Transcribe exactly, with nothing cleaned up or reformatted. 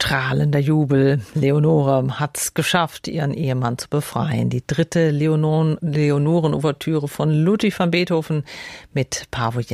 strahlender Jubel. Leonore hat's geschafft, ihren Ehemann zu befreien. Die dritte Leonoren-Ouvertüre von Ludwig van Beethoven mit Paavo